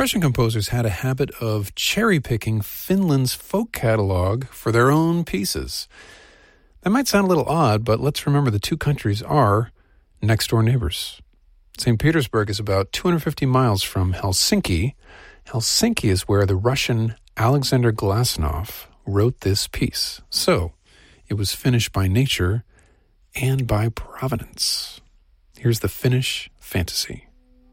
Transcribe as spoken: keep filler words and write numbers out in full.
Russian composers had a habit of cherry-picking Finland's folk catalog for their own pieces. That might sound a little odd, but let's remember the two countries are next-door neighbors. Saint Petersburg is about two hundred fifty miles from Helsinki. Helsinki is where the Russian Alexander Glasnov wrote this piece. So, it was Finnish by nature and by provenance. Here's the Finnish fantasy.